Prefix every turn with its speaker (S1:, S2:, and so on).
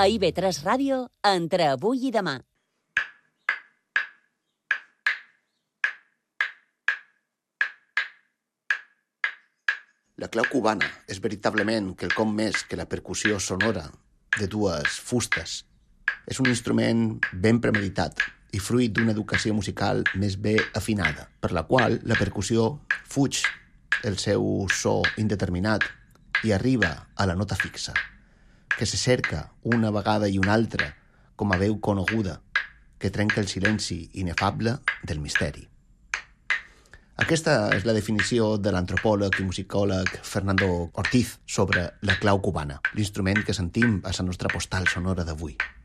S1: A IB3 Ràdio, entre avui i demà.
S2: La clau cubana és veritablement quelcom més que la percussió sonora de dues fustes. És un instrument ben premeditat i fruit d'una educació musical més bé afinada, per la qual la percussió fuig el seu so indeterminat i arriba a la nota fixa, que se cerca una vegada i una altra com a veu coneguda que trenca el silenci inefable del misteri. Aquesta és la definició de l'antropòleg i musicòleg Fernando Ortiz sobre la clau cubana, l'instrument que sentim a la nostra postal sonora d'avui.